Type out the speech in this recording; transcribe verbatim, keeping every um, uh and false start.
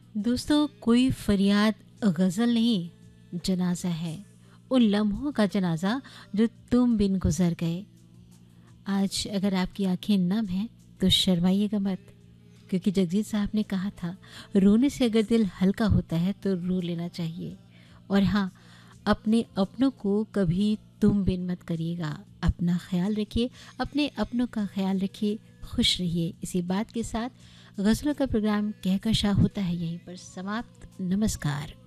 दोस्तों, कोई फरियाद गज़ल नहीं, जनाजा है। उन लम्हों का जनाजा जो तुम बिन गुज़र गए। आज अगर आपकी आँखें नम हैं तो शर्माइएगा मत, क्योंकि जगजीत साहब ने कहा था, रोने से अगर दिल हल्का होता है तो रो लेना चाहिए। और हाँ, अपने अपनों को कभी तुम बिन मत करिएगा। अपना ख्याल रखिए, अपने अपनों का ख्याल रखिए, खुश रहिए। इसी बात के साथ गज़लों का प्रोग्राम कहकशा होता है यहीं पर समाप्त। नमस्कार।